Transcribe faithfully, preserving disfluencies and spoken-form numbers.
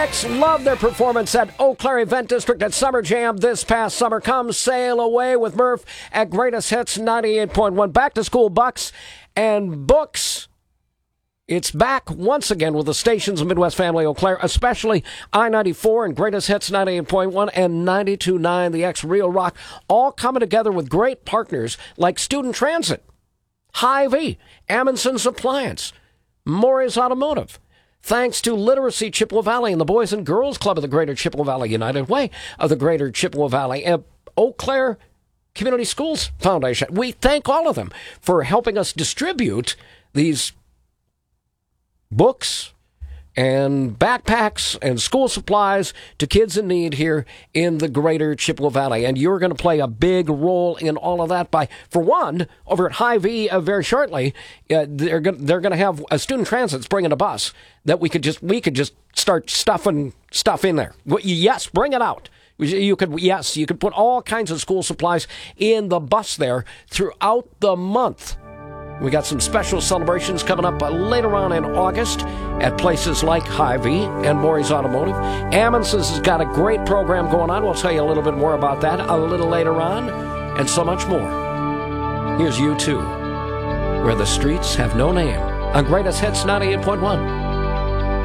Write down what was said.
Love their performance at Eau Claire Event District at Summer Jam this past summer. Come sail away with Murph at Greatest Hits ninety-eight point one. Back to school bucks and books. It's back once again with the stations of Midwest Family Eau Claire, especially I ninety-four and Greatest Hits ninety-eight point one and ninety-two point nine, the ex-Real Rock, all coming together with great partners like Student Transit, Hy-Vee, Amundsen's Appliance, Maury's Automotive. Thanks to Literacy Chippewa Valley and the Boys and Girls Club of the Greater Chippewa Valley, United Way of the Greater Chippewa Valley, and Eau Claire Community Schools Foundation. We thank all of them for helping us distribute these books and backpacks and school supplies to kids in need here in the Greater Chippewa Valley. And you're going to play a big role in all of that by, for one, over at Hy-Vee uh, very shortly, uh, they're going they're going to have a Student Transit's bringing a bus that we could just we could just start stuffing stuff in there. Yes, bring it out. You could yes, you could put all kinds of school supplies in the bus there throughout the month. We got some special celebrations coming up uh, later on in August at places like Hy-Vee and Maury's Automotive. Amundsen's has got a great program going on. We'll tell you a little bit more about that a little later on, and so much more. Here's U two, Where the Streets Have No Name, on Greatest Hits ninety-eight point one.